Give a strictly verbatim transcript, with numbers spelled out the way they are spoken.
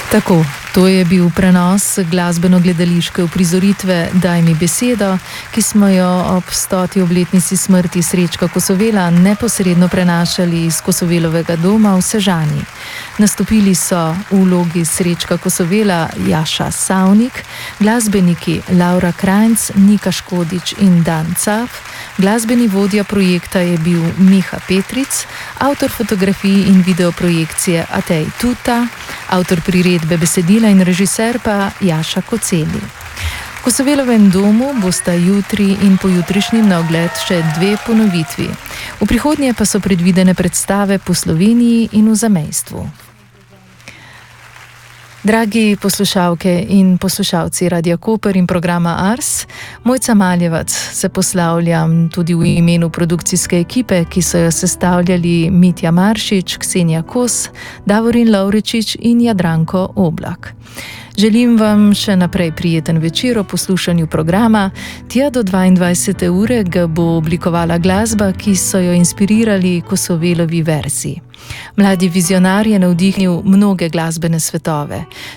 Tako, to je bil prenos glasbeno-gledališke uprizoritve Daj mi besedo, ki smo jo ob stoti obletnici smrti Srečka Kosovela neposredno prenašali iz Kosovelovega doma v Sežani. Nastopili so v vlogi Srečka Kosovela Jaša Savnik, glasbeniki Laura Krajnc, Nika Škodič in Dan Caf, glasbeni vodja projekta je bil Miha Petric, avtor fotografij in videoprojekcije Atej Tuta, avtor priredbe besedila in režiser pa Jaša Koceli. V Kosovelovem domu bosta jutri in pojutrišnjim na ogled še dve ponovitvi. V prihodnje pa so predvidene predstave po Sloveniji in v zamejstvu. Dragi poslušalke in poslušalci Radia Koper in programa Ars, Mojca Maljevac se poslavljam tudi v imenu produkcijske ekipe, ki so jo sestavljali Mitja Maršič, Ksenija Kos, Davorin Lovrečič in Jadranko Oblak. Želim vam še naprej prijeten večer o poslušanju programa. Tja do dvaindvajsete ure ga bo oblikovala glasba, ki so jo inspirirali Kosovelovi verzi. Mladi vizionar je navdihnil mnoge glasbene svetove.